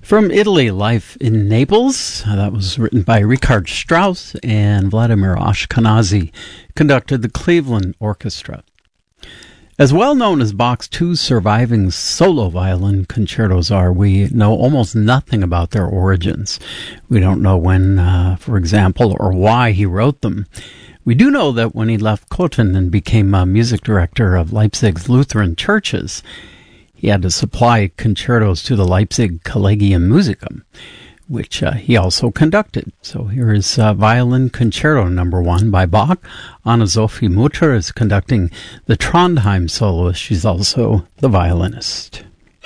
From Italy, Life in Naples. That was written by Richard Strauss, and Vladimir Ashkenazy conducted the Cleveland Orchestra. As well known as Bach's two surviving solo violin concertos are, we know almost nothing about their origins. We don't know when, for example, or why he wrote them. We do know that when he left Cothen and became music director of Leipzig's Lutheran churches, he had to supply concertos to the Leipzig Collegium Musicum, which he also conducted. So here is Violin Concerto No. 1 by Bach. Anna-Sophie Mutter is conducting the Trondheim soloist. She's also the violinist.